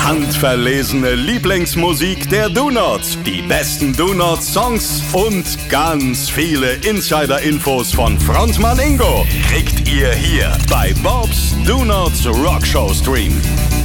Handverlesene Lieblingsmusik der Donuts, die besten Donuts-Songs und ganz viele Insider-Infos von Frontmann Ingo kriegt ihr hier bei Bob's Donuts Rockshow Stream.